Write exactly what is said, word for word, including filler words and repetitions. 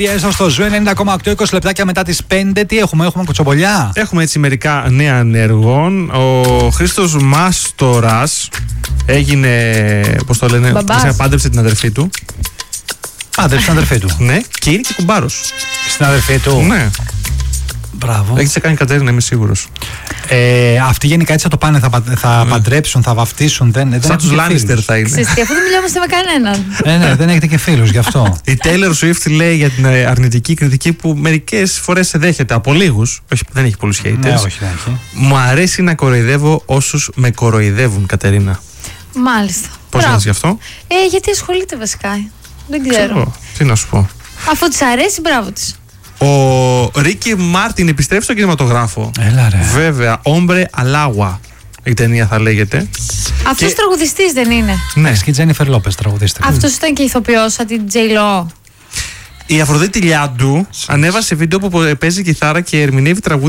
Στο Ζου ενενήντα κόμμα οκτώ, είκοσι λεπτάκια μετά τις πέντε. Τι έχουμε, έχουμε κοτσομπολιά. Έχουμε έτσι μερικά νέα ανέργων. Ο Χρήστος Μάστορας έγινε, πώς το λένε, πάντρεψε την αδερφή του. Πάντρεψε την αδερφή του. Ναι, και είναι και κουμπάρος. Στην αδερφή του. Ναι. Μπράβο. Έχει κάνει Κατέρινα, είμαι σίγουρος. Ε, αυτοί γενικά έτσι θα το πάνε, θα, θα ναι. παντρέψουν, θα βαφτίσουν. Δεν, δεν σαν τους Λάνιστερ θα είναι. Συστή, αφού δεν μιλιόμαστε με κανέναν. ε, ναι, δεν έχετε και φίλους γι' αυτό. Η Taylor Swift λέει για την αρνητική κριτική που μερικές φορές σε δέχεται από λίγους. Όχι, δεν έχει πολλούς haters. Ναι, όχι, δεν έχει. Μου αρέσει να κοροϊδεύω όσους με κοροϊδεύουν, Κατερίνα. Μάλιστα. Πώς λες γι' αυτό? Ε, γιατί ασχολείται βασικά. Δεν ξέρω. ξέρω. Τι να σου πω. Αφού της αρέσει, μπράβο της. Ο Ρίκι Μάρτιν επιστρέφει στον κινηματογράφο. Έλα ρε. Βέβαια, Όμπρε Αλάγουα η ταινία θα λέγεται. Αυτός και... τραγουδιστής δεν είναι? Ναι. Και η Τζένιφερ Λόπες τραγουδίστρια. Αυτός ήταν και ηθοποιός σαν την Τζέιλο. Η Αφροδίτη Λιάντου ανέβασε βίντεο που παίζει κιθάρα και ερμηνεύει τραγούδι